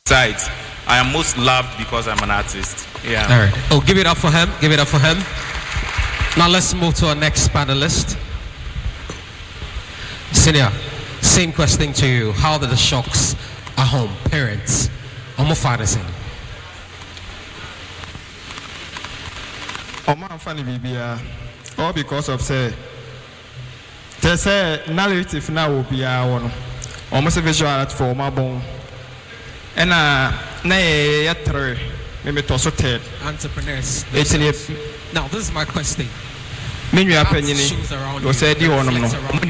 Besides, I am most loved because I'm an artist. Yeah. All right. Oh, give it up for him. Give it up for him. Now let's move to our next panelist. Senior, same question to you. How are the shocks at home? Parents. I'm father saying. I'm funny baby. All because of say narrative now will be our almost a visual art for my bone. And maybe also third entrepreneurs. Now this is my question. Many opinion you said you want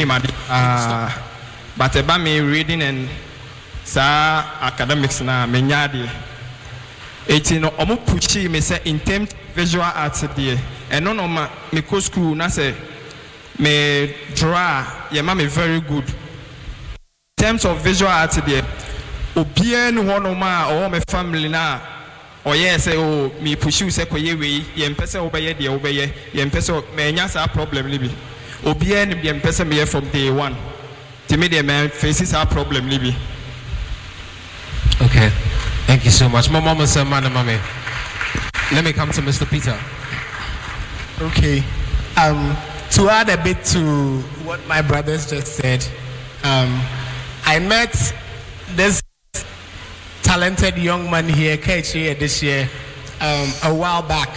but about me reading and academics na menyadi. It's no omo pushi me say in terms visual arts there. And no ma me go school na say me draw yeah ma me very good. In terms of visual arts there. Obien one ma or my family na or yes oh me push you say koye we ye mpese obeye de obeye ye mpese me nya sa problem libi obien ye mpese me from day one to me the man faces our problem libi. Okay, thank you so much. My mama said man mommy. Let me come to Mr. Peter. Okay, to add a bit to what my brothers just said, I met this talented young man here, KHA, this year, a while back.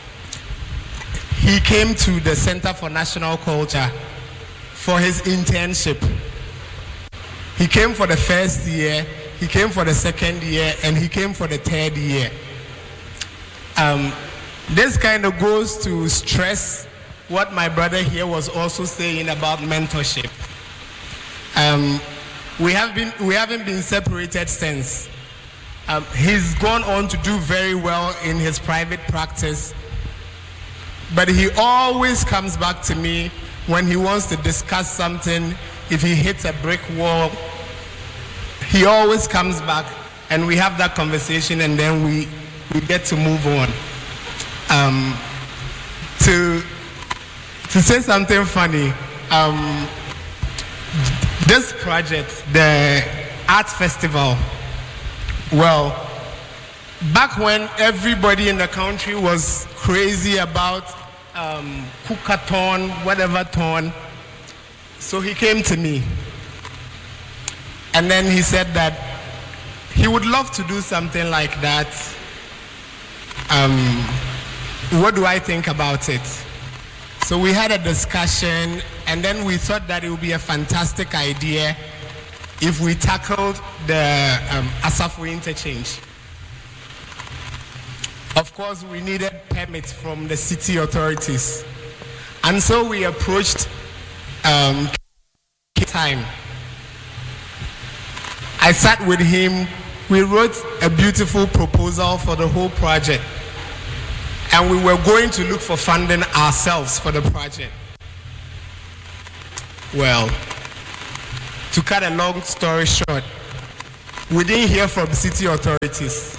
He came to the Center for National Culture for his internship. He came for the first year, he came for the second year, and he came for the third year. This kind of goes to stress what my brother here was also saying about mentorship. We haven't been separated since. He's gone on to do very well in his private practice, but he always comes back to me when he wants to discuss something. If he hits a brick wall, he always comes back and we have that conversation, and then we get to move on. To say something funny, this project, the art festival, well, back when everybody in the country was crazy about Kukaton, whatever ton, so he came to me. And then he said that he would love to do something like that. What do I think about it? So we had a discussion, and then we thought that it would be a fantastic idea if we tackled the Asafo interchange. Of course, we needed permits from the city authorities. And so we approached time. I sat with him, we wrote a beautiful proposal for the whole project. And we were going to look for funding ourselves for the project. Well, to cut a long story short, we didn't hear from city authorities.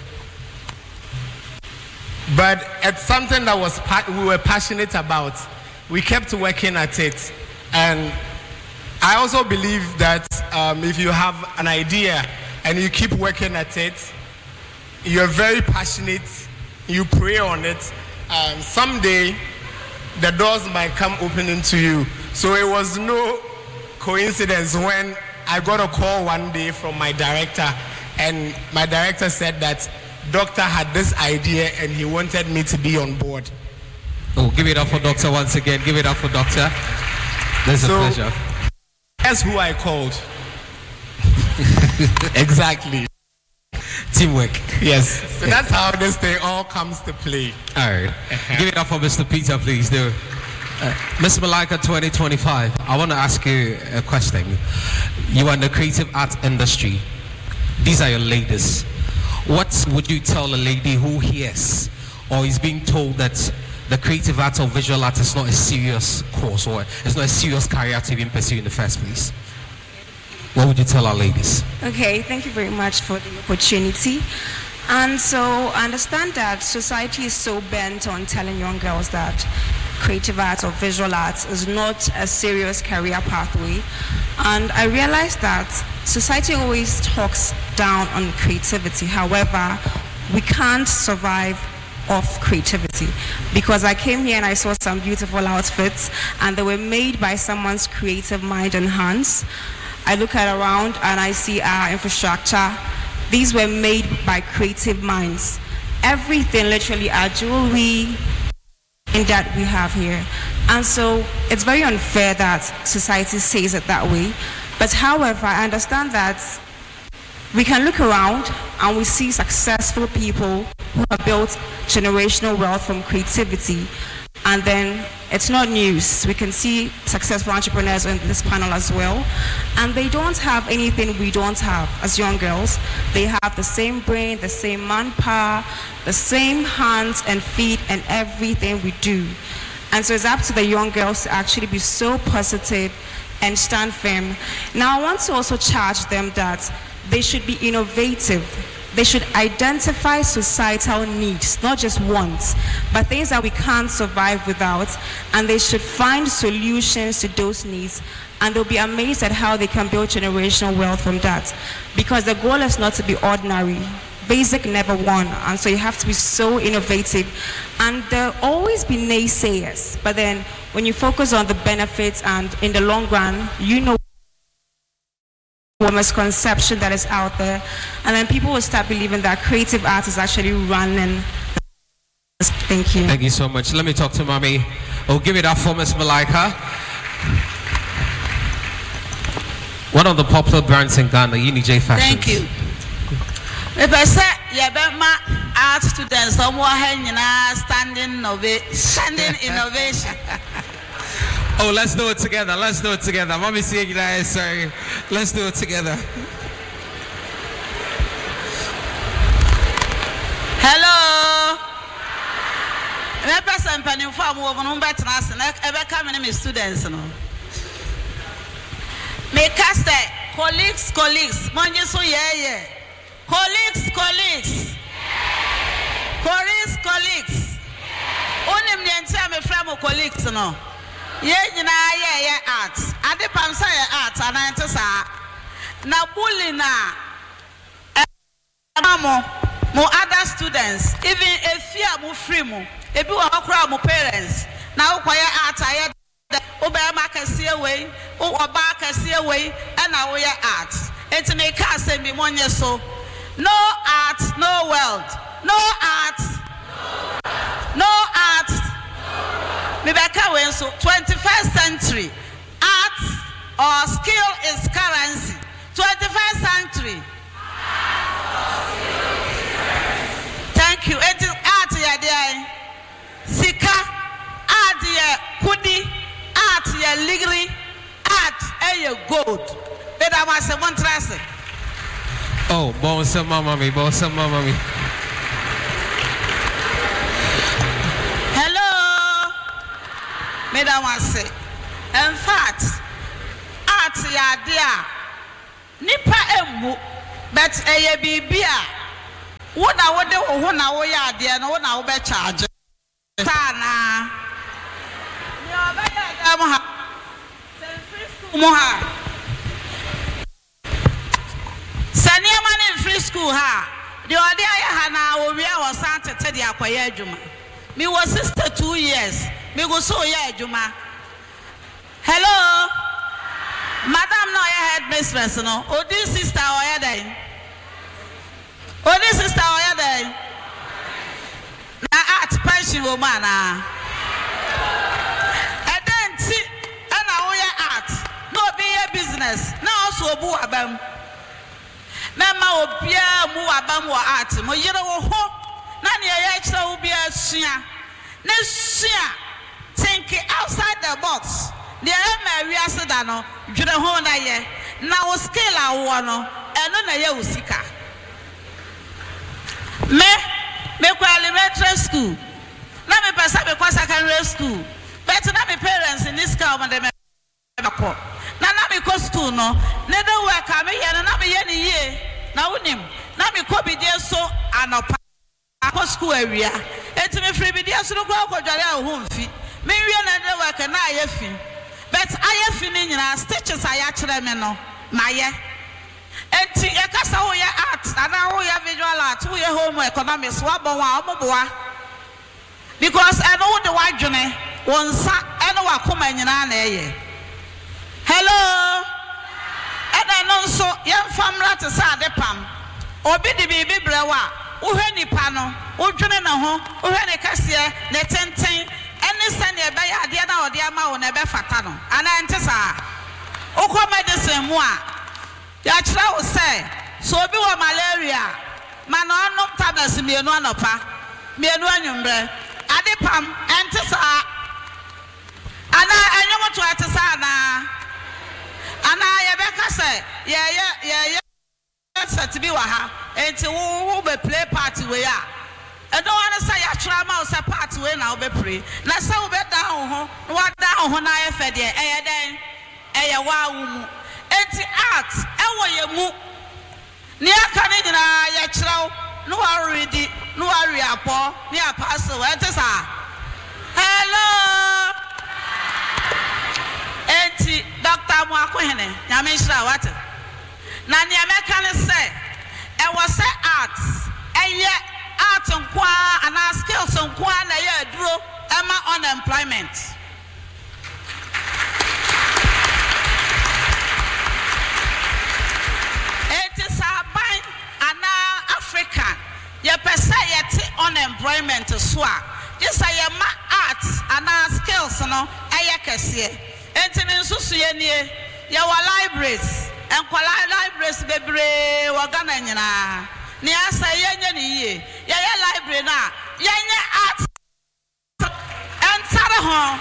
But it's something that we were passionate about. We kept working at it. And I also believe that if you have an idea and you keep working at it, you're very passionate, you pray on it, someday the doors might come opening to you. So it was no coincidence when I got a call one day from my director, and my director said that Doctor had this idea and he wanted me to be on board. Oh, give it up for Doctor once again. Give it up for Doctor. That's a pleasure. Guess who I called? Exactly. Teamwork. Yes. So that's how this thing all comes to play. All right. Give it up for Mr. Peter, please. Do. Ms. Malika 2025, I want to ask you a question. You are in the creative art industry. These are your ladies. What would you tell a lady who hears or is being told that the creative art or visual art is not a serious course, or it's not a serious career to even pursue in the first place? What would you tell our ladies? Okay, thank you very much for the opportunity. And so I understand that society is so bent on telling young girls that creative arts or visual arts is not a serious career pathway. And I realized that society always talks down on creativity. However, we can't survive off creativity, because I came here and I saw some beautiful outfits and they were made by someone's creative mind and hands. I look around and I see our infrastructure. These were made by creative minds. Everything, literally, our jewelry that we have here. And so it's very unfair that society says it that way. But however, I understand that we can look around and we see successful people who have built generational wealth from creativity. And then it's not news. We can see successful entrepreneurs in this panel as well. And they don't have anything we don't have as young girls. They have the same brain, the same manpower, the same hands and feet and everything we do. And so it's up to the young girls to actually be so positive and stand firm. Now I want to also charge them that they should be innovative. They should identify societal needs, not just wants, but things that we can't survive without, and they should find solutions to those needs, and they'll be amazed at how they can build generational wealth from that. Because the goal is not to be ordinary. Basic never won, and so you have to be so innovative. And there'll always be naysayers, but then when you focus on the benefits and in the long run, you know the misconception that is out there, and then people will start believing that creative art is actually running. Thank you. Thank you so much. Let me talk to Mommy. Oh, give it up for Miss Malika. One of the popular brands in Ghana, Unij Fashion. Thank you. If I say, my art students, standing innovation. Oh, let's do it together. Let's do it together. Mommy, see you guys. Sorry. Let's do it together. Hello. My person penny for woman better us and ever coming in students. Me cast colleagues, money so yeah. Colleagues. Only me and time from colleagues no. Yeah, arts. I depend on arts and I say, now bullying more other students, even if you are more free, if you are crowd more parents, now quiet arts. I had Obama can see away, or back can see away, and now we are arts. And to make us send me 1 year so. No arts, no world. No arts. No arts. Rebecca went so 21st century. Arts or skill is currency. 21st century. Thank you. It is art ya there. Sika. Art ya kudi. Art ya ligri. Art ya gold. But I was a one trace. Oh, bonsoir, mommy. Hello. Madam was say. In fact, art ya dear. Nipa emu, but a bibia. What I would do when I were dear, no one I will be charged. Tana. Sania man in free school ha. The idea I had now we was Santa Teddy Aquaya Juma. Me was sister 2 years. Me go so yeah Juma. Hello, Madam, no headmistress no. Oh this sister or ya day. Oh this sister or ya day. Na art pension woman ah. And then see, and now we art. No be a business. Now also bu abam. Mema obia mu abam wo art. Mo yere wo ho. Na ne ya kira wo bia sua. Ne sua. Think outside the box. The we are said no. Dwene ho na ye. Na wo skill awo no. Eno na ye usika. Me kwa elementary school. Na me pesa me kwa secondary school. But na me parents in this car when they me ko. Na me ko school no. Ne de work am ye na me ye ni ye. Na unim. Na me ko bidie so anopa. Ko school area. Enti me free bidie so no ko dware a ho mfi. Me wie na de work na aye fi. But aye fi ni nyina stitches aye kire me no. Maye. enti ekasa ho ye art ana ho ye visual art ho ye home economics wa bon wa omoboa because eno wo de wadwene wonsa eno wa koma nyina na eye hello ena no nso ye famra te sa de pam obi di bibi brewa wohwe nipa no wodwene na ho wohwe ne kase ne tenten ene sane ebe ya ade na ode ama wo na ebe fata no ana ente sa okọ medicine mu a ya kira wo say so obi wo malaria mana onu tablets mienu anopa mienu anwumbre ade pam ente sa ana enyomo to ate sa ana ye be kase ye set bi wa ha enti wo be play party we ya e don wan say ya kira ma wo say party we na wo be pray na say wo be down ho no wa down ho na ye fe de eye den eye wa wu mu enti art ewo ye mu ni aka ni nyina ya kira no wa ready no wa re apo ni apostle we enti sa hello enti Dr. Mwakohene nyame nhira wate na ni ameka ne say e was say art eye art nkwa ana skills nkwa na ye aduro ema unemployment Saban ana Africa ye pesa yete unemployment so a yes I am art ana skills no eye kese enti ne nsusu ye nie ye wa libraries en kwala libraries bebre wa Ghana nyina ne asa ye nya ne yie ye library na ye nya art entare ho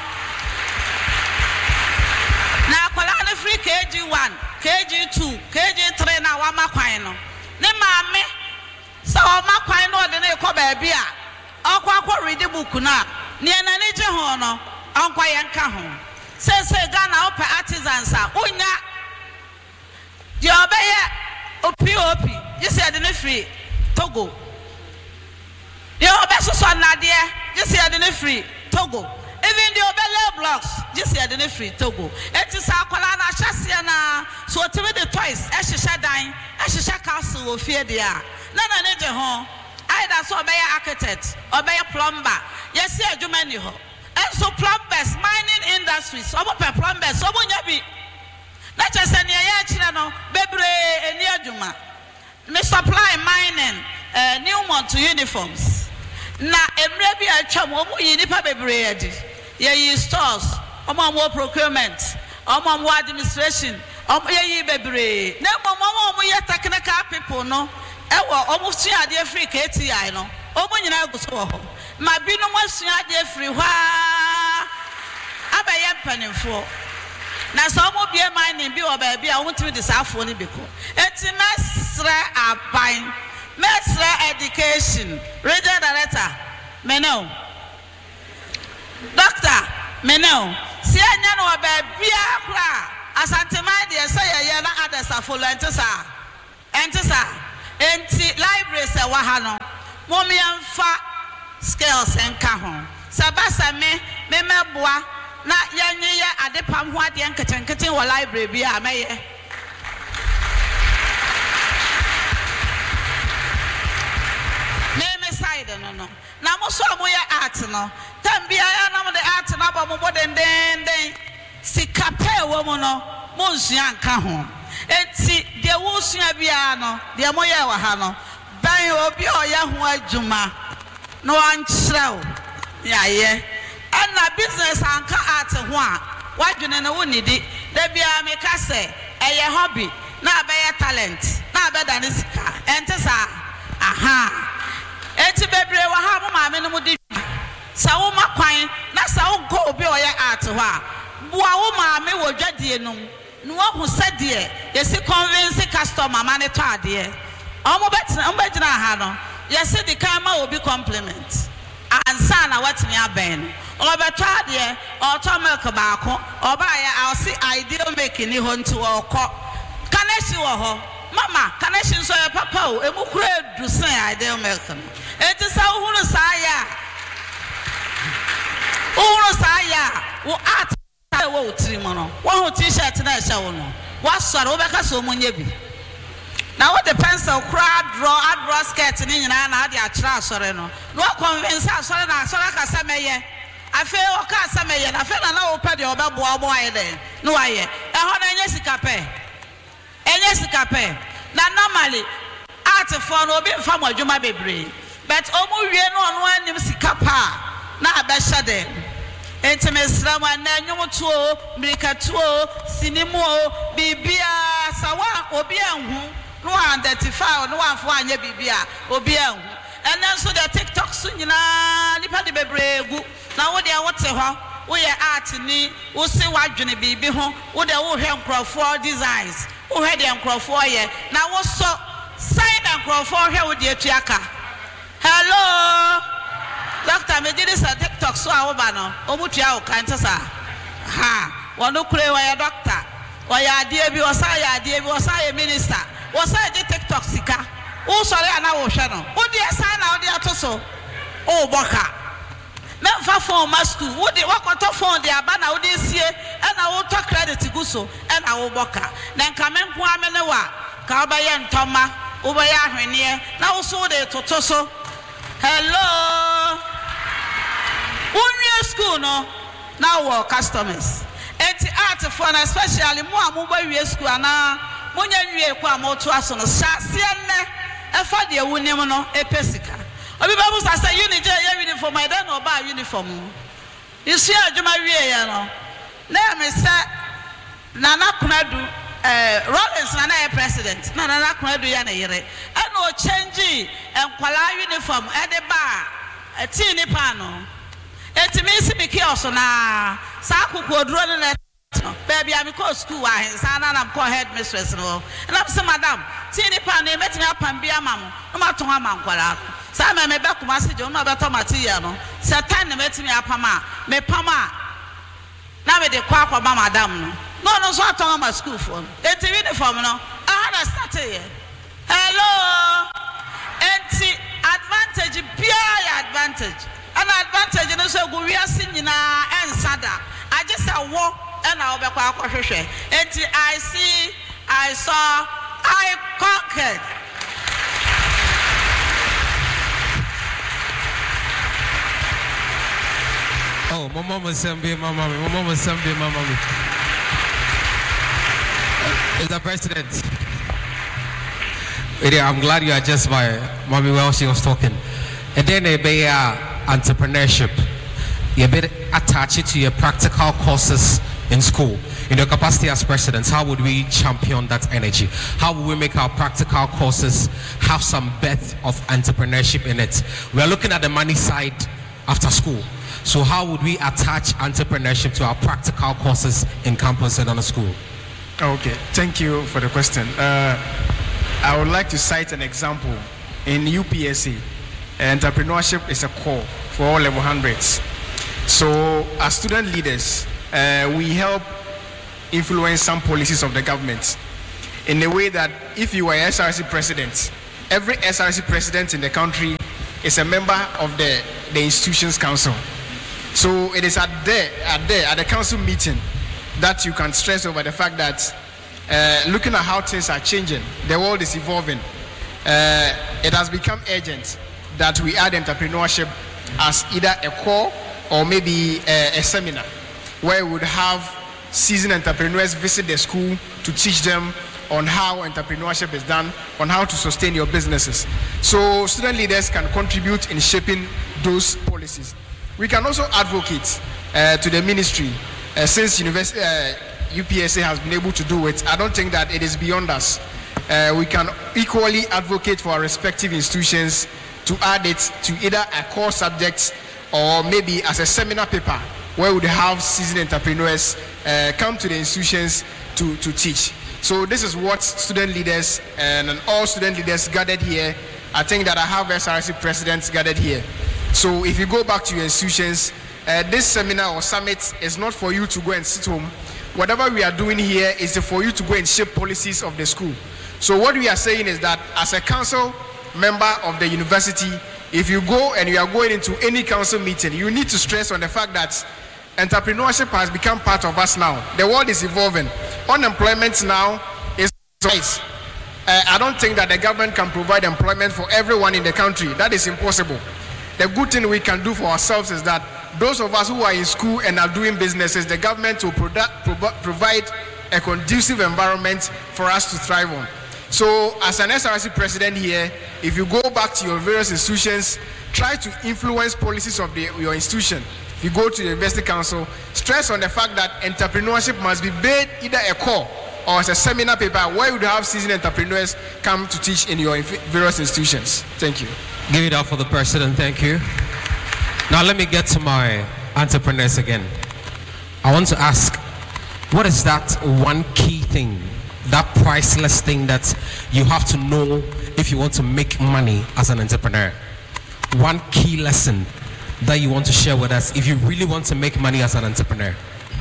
na kwala ne free KG1 KG2 KG3 na wa makwan no ne maame so wa makwan no de ne ko ba bia akwa read book na ne na ne je ho no ankwa ye nka ho se Ghana ope artisans a onya je obeye OPOP you say de ne free Togo ye obeso so na de you say de ne free Togo even the obele blocks just here the free Togo it is akwala na hyase na so timi the toys ehyehyɛ dan ehyehyɛ castle ofie dia na ne je ho either so obey architect obey plumber yes adwuma ni ho and so plumbers mining industries obo pe plumbers obo nya bi na chese ne ya kire no bebre eni adwuma me supply mining Newmont uniforms na emre bi atwam omo yi nipa bebre adi ye stores omo procurement omo administration ye bebre na omo ye technical people no ewo omo suade free KTI no omo nyina guso ho ma bi no mo suade free hwa abaye mpanimfo na so omo bie mining bi oba bia omo timi disafo ni beko enti mesre aban mesre education regional director menel Doctor, menel si anya no ba bia kra asante mai de say ye na others are follow entisa enti library se wa ha no momi amfa skills enka ho sabasa me meboa na yenye ye adepam ho ade nketenkete wo library bia meye me side no na mo so mo ye art no tambia ya na mo de art na ba mo boden den sikape wo mo no mo nsua nka ho enti de wo sua bia no de mo ye wa ha no ban obi o ya ho adwuma no ankyerɛw ya ye ana business anka art ho a wadwene na wonidi da bia me ka se eye hobby na abaye talent na abeda ne sika enti sa aha enti bebre wa ha mo maame no mo di sa wo makwan na sa wo go obi o ye art ho a bua wo maame wo dwadie no no wo sade yesi convince customer man to ade omo betina ha no yesi di kan ma obi compliment ansa na watimi aben obeto ade o to milk baako oba ya I'll see ideal making ni ho nti wo kọ kaneshi wo ho mama kaneshi so ya papa o emu kura du san ideal milk no enti sa uhuru sa ya wo art wo utiri mo no wo ho t-shirt na ehya wo no wa sore wo beka so mo nya bi Now what the pencil crowd draw sketch in and I had sorry no. No convince us sorry na Casamay. I feel Casamay and I feel an open your boy there. No I Jessica pay. And Jessica pay. Now normally art for no be from what you might be brave. But almost we no one name Sikapa. Na besha de. Intimate one nanyuo Bricatuo, Sinimo, Bibia, Sawa, Obian. No one identify, no one for any Bibia, Obian. And then so the TikTok soon, Nipa de Bebre. Now, what they are what's a we are art ni, we say what Johnny Bibi home, what they will have Crawford designs, who had them Crawford ye. Now, what's so sign and Crawford here with your Tiaka. Hello, Doctor, me did this a TikTok so I will Omutia Kantasa. Ha, one look where doctor, why are dear be was I a minister. Was I the TikTok sika? Oh, sorry, I know channel. Oh, dear son, out there to oh, Boka. Never for my school. Would they walk on top phone? They are banner this year, and I will talk credit to Guso, and I will Boka. Then come in Kwamenewa, Kabayan Toma, Ubaya Henier, now so they to Toso. Hello. 1 year school, no? Now, our customers. And the art for especially more mobile school now. Munya nwie kwa moto aso no sie ne efa de wunim no epesika obi babu say unity ya uniform I don't know about uniform isi adwuma wie ya no na me say Nana Kunadu Rollins na na president Nana Kunadu ya na yere e no change enkwala uniform e de ba ti ni pa no etimi si biki oso na sa akoko oduro no baby, I'm called school. I'm called headmistress. And I'm saying, Madam, Tini Pan, they met me up and be a mamma. No matter how I'm Some may back to my city, no better material. Satan met me up, Pama, me Pama. Now with the quack of Madam. No, so I told my school phone. It's a uniform, no. I had a start here. Hello, anti advantage, pure advantage. An advantage, and so we are singing and Sada. I just saw walk. And I'll be quite until I see, I saw, I conquered. Oh, my mama sent me, my mommy. My mama sent me, my mommy. Mr. President, I'm glad you adjust my mommy while she was talking. And then they be entrepreneurship. You better attach it to your practical courses in school. In your capacity as presidents, how would we champion that energy? How would we make our practical courses have some breadth of entrepreneurship in it? We are looking at the money side after school. So how would we attach entrepreneurship to our practical courses in campus and on the school? Okay, thank you for the question. I would like to cite an example. In UPSA, entrepreneurship is a core for all level 100s. So as student leaders, we help influence some policies of the government in a way that if you are SRC president, every SRC president in the country is a member of the institution's council. So it is at the council meeting that you can stress over the fact that looking at how things are changing, the world is evolving. It has become urgent that we add entrepreneurship as either a core or maybe a seminar where we would have seasoned entrepreneurs visit the school to teach them on how entrepreneurship is done, on how to sustain your businesses. So student leaders can contribute in shaping those policies. We can also advocate to the ministry. Since UPSA has been able to do it, I don't think that it is beyond us. We can equally advocate for our respective institutions to add it to either a core subject or maybe as a seminar paper where we would have seasoned entrepreneurs come to the institutions to teach. So this is what student leaders and all student leaders gathered here. I think that I have SRC presidents gathered here. So if you go back to your institutions, this seminar or summit is not for you to go and sit home. Whatever we are doing here is for you to go and shape policies of the school. So what we are saying is that as a council member of the university, if you go and you are going into any council meeting, you need to stress on the fact that entrepreneurship has become part of us now. The world is evolving. Unemployment now is rise. I don't think that the government can provide employment for everyone in the country. That is impossible. The good thing we can do for ourselves is that those of us who are in school and are doing businesses, the government will provide a conducive environment for us to thrive on. So as an SRC president here, if you go back to your various institutions, try to influence policies of your institution. If you go to the University Council, stress on the fact that entrepreneurship must be made either a core or as a seminar paper where you have seasoned entrepreneurs come to teach in your various institutions. Thank you. Give it up for the president. Thank you. Now let me get to my entrepreneurs again. I want to ask, what is that one key thing, that priceless thing that you have to know if you want to make money as an entrepreneur? One key lesson that you want to share with us if you really want to make money as an entrepreneur?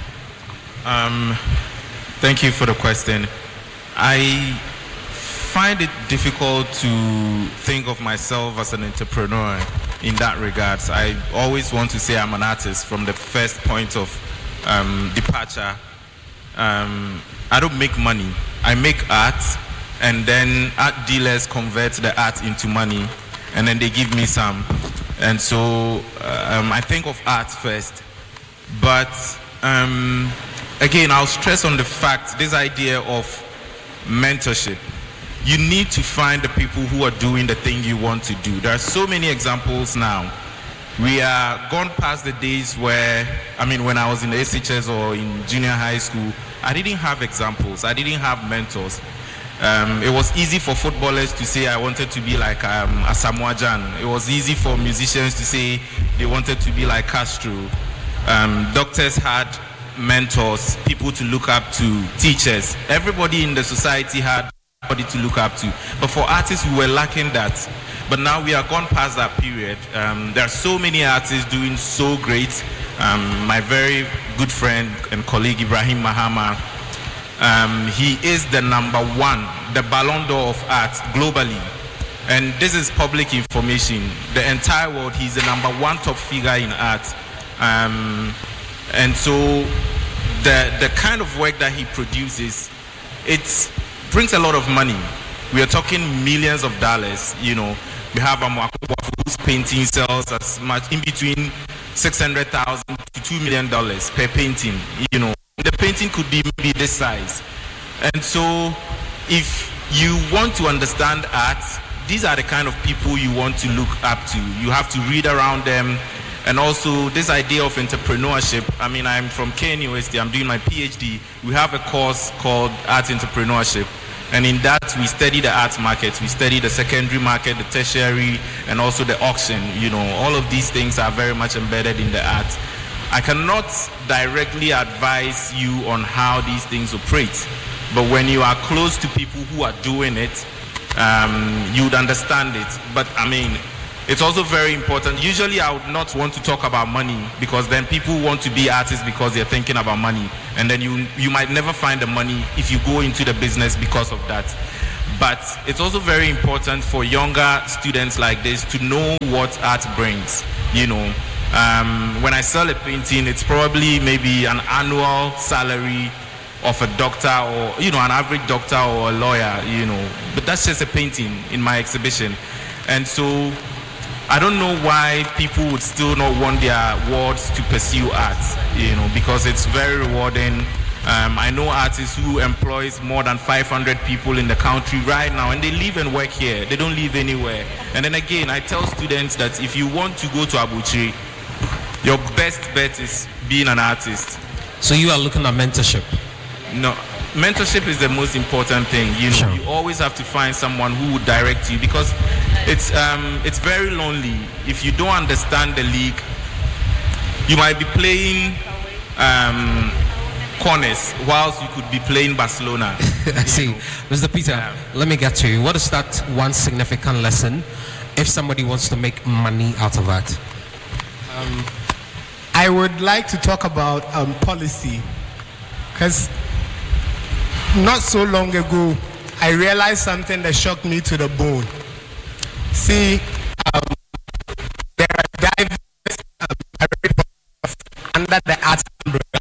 Thank you for the question. I find it difficult to think of myself as an entrepreneur in that regards. I always want to say I'm an artist from the first point of departure. I don't make money. I make art, and then art dealers convert the art into money, and then they give me some. And so I think of art first. But again, I'll stress on the fact, this idea of mentorship. You need to find the people who are doing the thing you want to do. There are so many examples now. We are gone past the days where, when I was in the SHS or in junior high school, I didn't have examples. I didn't have mentors. It was easy for footballers to say I wanted to be like Asamoah Gyan. It was easy for musicians to say they wanted to be like Castro. Doctors had mentors, people to look up to, teachers. Everybody in the society had somebody to look up to. But for artists, we were lacking that. But now we are gone past that period. There are so many artists doing so great. My very good friend and colleague Ibrahim Mahama, he is the number one, the Ballon d'Or of art globally. And this is public information. The entire world, he's the number one top figure in art. And so the kind of work that he produces, it brings a lot of money. We are talking millions of dollars. We have whose painting sells as much in between $600,000 to $2 million per painting. The painting could be maybe this size. And so if you want to understand art, these are the kind of people you want to look up to. You have to read around them. And also this idea of entrepreneurship. I'm from KNUST, I'm doing my PhD. We have a course called Art Entrepreneurship. And in that, we study the art market. We study the secondary market, the tertiary, and also the auction. All of these things are very much embedded in the art. I cannot directly advise you on how these things operate. But when you are close to people who are doing it, you would understand it. But it's also very important. Usually I would not want to talk about money because then people want to be artists because they're thinking about money. And then you might never find the money if you go into the business because of that. But it's also very important for younger students like this to know what art brings. When I sell a painting, it's probably maybe an annual salary of a doctor or, an average doctor or a lawyer, But that's just a painting in my exhibition. And so I don't know why people would still not want their wards to pursue art, because it's very rewarding. I know artists who employs more than 500 people in the country right now, and they live and work here. They don't live anywhere. And then again, I tell students that if you want to go to Abuchi, your best bet is being an artist. So you are looking at mentorship? No. Mentorship is the most important thing. Sure. You always have to find someone who would direct you because it's very lonely. If you don't understand the league, you might be playing corners whilst you could be playing Barcelona. I see. Mr. Peter, let me get to you. What is that one significant lesson if somebody wants to make money out of that? I would like to talk about policy, because not so long ago, I realized something that shocked me to the bone. See, there are diverse under the arts umbrella.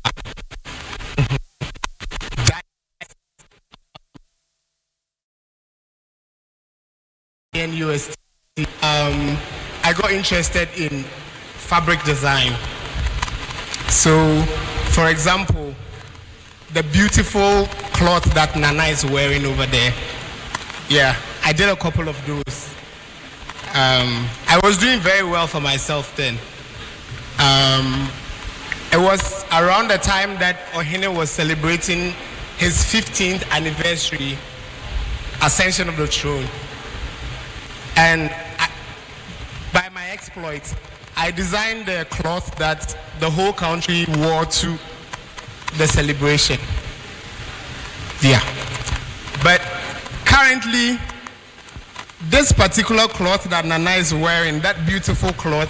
UST, I got interested in fabric design. So, for example, the beautiful cloth that Nana is wearing over there, yeah, I did a couple of those. I was doing very well for myself then. It was around the time that Ohene was celebrating his 15th anniversary ascension of the throne. And by my exploits, I designed a cloth that the whole country wore to the celebration. Yeah. But currently, this particular cloth that Nana is wearing, that beautiful cloth,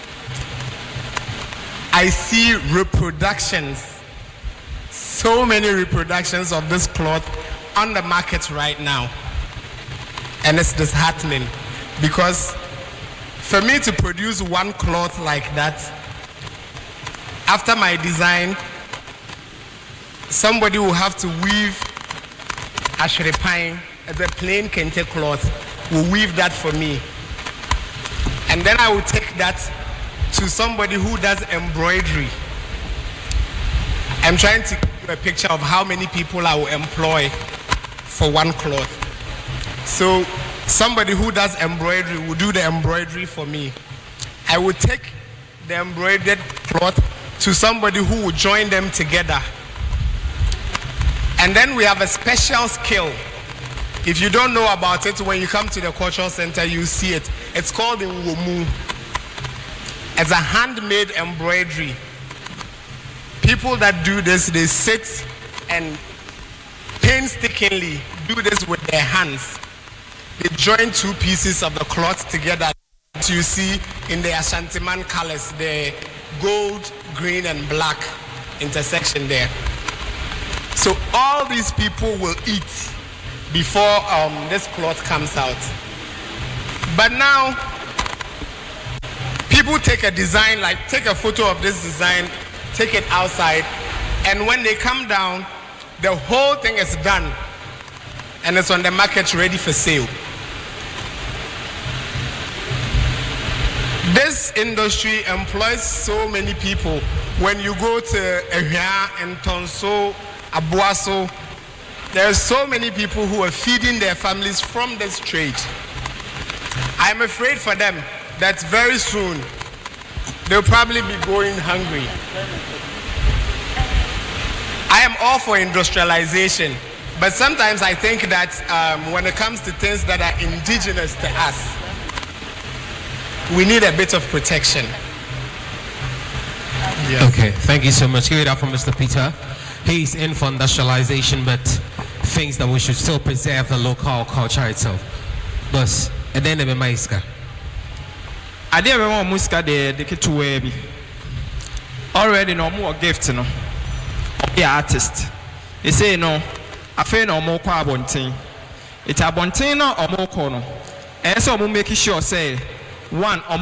I see reproductions, so many reproductions of this cloth on the market right now. And it's disheartening because for me to produce one cloth like that, after my design, somebody will have to weave ashrepain as a plain kente cloth, will weave that for me. And then I will take that to somebody who does embroidery. I'm trying to give you a picture of how many people I will employ for one cloth. So somebody who does embroidery will do the embroidery for me. I will take the embroidered cloth to somebody who will join them together. And then we have a special skill. If you don't know about it, when you come to the cultural center, you see it. It's called the Womu. It's a handmade embroidery. People that do this, they sit and painstakingly do this with their hands. They join two pieces of the cloth together. You see in the Ashantiman colors, the gold, green, and black intersection there. So all these people will eat before this cloth comes out. But now, people take a design, like take a photo of this design, take it outside, and when they come down, the whole thing is done and it's on the market ready for sale. This industry employs so many people. When you go to Ehia and Tonso, Abuaso, there are so many people who are feeding their families from this trade. I'm afraid for them that very soon they'll probably be going hungry. I am all for industrialization, but sometimes I think that when it comes to things that are indigenous to us, we need a bit of protection. Yeah. Okay, thank you so much. Give it up for Mr. Peter. He's in for industrialization, but thinks that we should still preserve the local culture itself. But and then the maiska. I didn't want muska the kituwebi. Already no more gifts, no. The artist. They say no. I feel no more quabontin. It's a bontina or more corner. And so I'm making sure say one or